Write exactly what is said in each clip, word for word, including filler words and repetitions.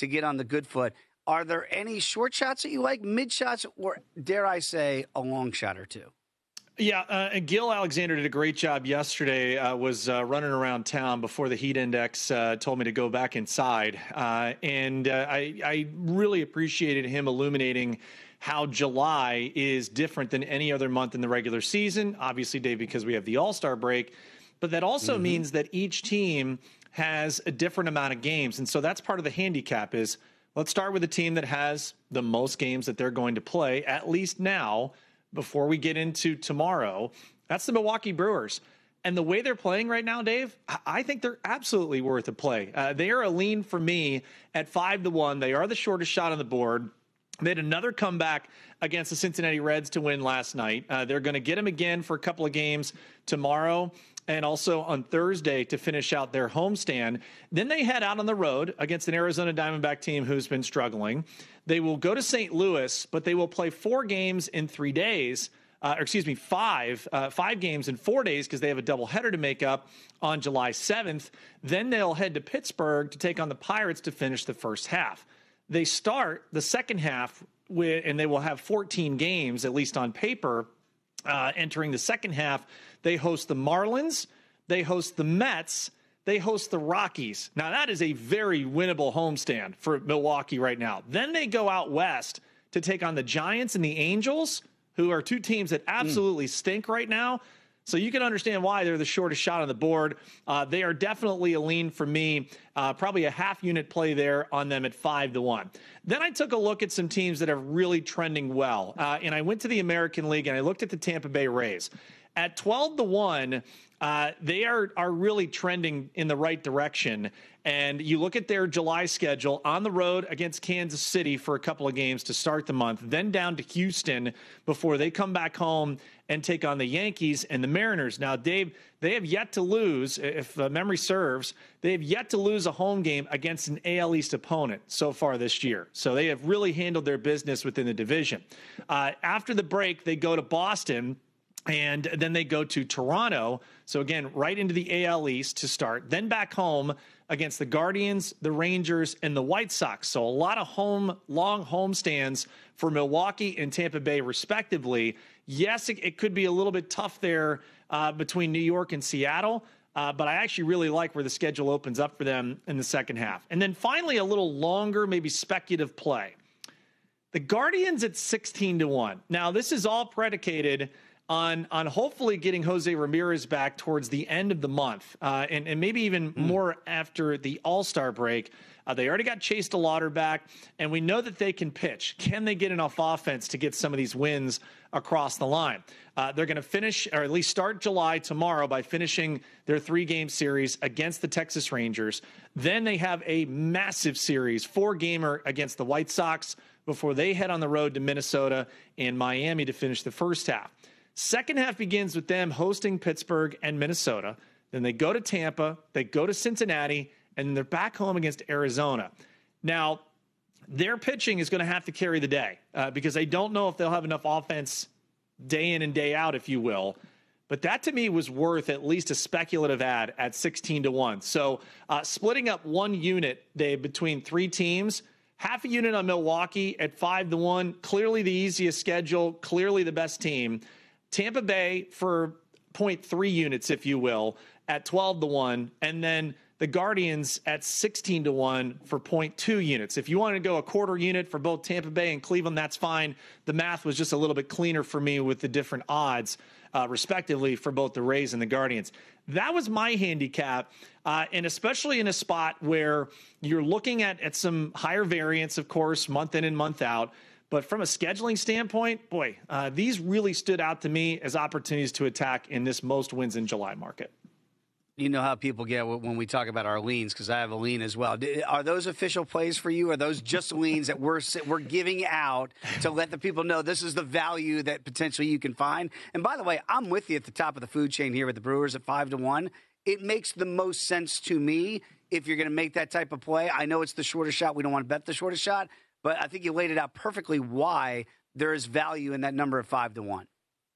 to get on the good foot. Are there any short shots that you like, mid shots, or dare I say a long shot or two? Yeah, uh, and Gil Alexander did a great job yesterday, uh, was uh, running around town before the heat index uh, told me to go back inside. Uh, and uh, I, I really appreciated him illuminating how July is different than any other month in the regular season. Obviously, Dave, because we have the All-Star break. But that also mm-hmm. means that each team has a different amount of games. And so that's part of the handicap is let's start with the team that has the most games that they're going to play, at least now, before we get into tomorrow. That's the Milwaukee Brewers. And the way they're playing right now, Dave, I think they're absolutely worth a play. Uh, they are a lean for me at five to one. They are the shortest shot on the board. They had another comeback against the Cincinnati Reds to win last night. Uh, they're going to get them again for a couple of games tomorrow and also on Thursday to finish out their homestand. Then they head out on the road against an Arizona Diamondback team who's been struggling. They will go to Saint Louis, but they will play four games in three days. Uh, or excuse me, five, uh, five games in four days because they have a doubleheader to make up on July seventh. Then they'll head to Pittsburgh to take on the Pirates to finish the first half. They start the second half with, and they will have fourteen games, at least on paper, uh, entering the second half. They host the Marlins, they host the Mets, they host the Rockies. Now, that is a very winnable homestand for Milwaukee right now. Then they go out west to take on the Giants and the Angels, who are two teams that absolutely mm. stink right now. So you can understand why they're the shortest shot on the board. Uh, they are definitely a lean for me, uh, probably a half unit play there on them at five to one. Then I took a look at some teams that are really trending well. Uh, and I went to the American League and I looked at the Tampa Bay Rays. At twelve to one, uh, they are, are really trending in the right direction. And you look at their July schedule on the road against Kansas City for a couple of games to start the month, then down to Houston before they come back home and take on the Yankees and the Mariners. Now, Dave, they have yet to lose, if uh, memory serves, they have yet to lose a home game against an A L East opponent so far this year. So they have really handled their business within the division. Uh, after the break, they go to Boston. And then they go to Toronto. So, again, right into the A L East to start. Then back home against the Guardians, the Rangers, and the White Sox. So a lot of home, long home stands for Milwaukee and Tampa Bay, respectively. Yes, it, it could be a little bit tough there uh, between New York and Seattle. Uh, but I actually really like where the schedule opens up for them in the second half. And then finally, a little longer, maybe speculative play. The Guardians at sixteen to one. Now, this is all predicated on on hopefully getting Jose Ramirez back towards the end of the month, uh, and, and maybe even mm. more after the All-Star break. Uh, they already got Chase DeLauder back, and we know that they can pitch. Can they get enough offense to get some of these wins across the line? Uh, they're going to finish, or at least start July tomorrow by finishing their three-game series against the Texas Rangers. Then they have a massive series, four-gamer against the White Sox before they head on the road to Minnesota and Miami to finish the first half. Second half begins with them hosting Pittsburgh and Minnesota. Then they go to Tampa, they go to Cincinnati, and then they're back home against Arizona. Now, their pitching is going to have to carry the day uh, because I don't know if they'll have enough offense day in and day out, if you will. But that, to me, was worth at least a speculative ad at sixteen to one. So uh, splitting up one unit, Dave, between three teams, half a unit on Milwaukee at five to one, clearly the easiest schedule, clearly the best team. Tampa Bay for zero point three units, if you will, at twelve to one, and then the Guardians at sixteen to one for zero point two units. If you want to go a quarter unit for both Tampa Bay and Cleveland, that's fine. The math was just a little bit cleaner for me with the different odds, uh, respectively, for both the Rays and the Guardians. That was my handicap, uh, and especially in a spot where you're looking at, at some higher variance, of course, month in and month out. But from a scheduling standpoint, boy, uh, these really stood out to me as opportunities to attack in this most wins in July market. You know how people get when we talk about our leans, because I have a lean as well. Are those official plays for you? Are those just leans that we're we're giving out to let the people know this is the value that potentially you can find? And by the way, I'm with you at the top of the food chain here with the Brewers at five to one. It makes the most sense to me if you're going to make that type of play. I know it's the shortest shot. We don't want to bet the shortest shot. But I think you laid it out perfectly why there is value in that number of five to one.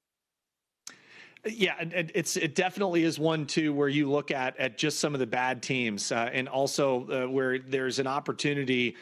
Yeah, it's it definitely is one, too, where you look at, at just some of the bad teams uh, and also uh, where there's an opportunity